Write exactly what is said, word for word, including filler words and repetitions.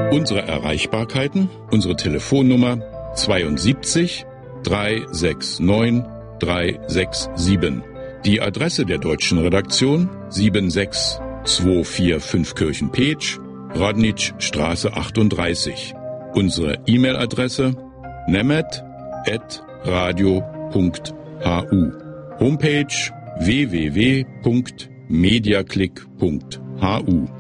Unsere Erreichbarkeiten, unsere Telefonnummer zweiundsiebzig dreihundertneunundsechzig dreihundertsiebenundsechzig. Die Adresse der deutschen Redaktion sieben sechs zwei vier fünf Kirchen-Peetsch, Rodnitschstraße achtunddreißig. Unsere E-Mail-Adresse nemet at radio punkt hu. Homepage w w w punkt mediaclick punkt hu.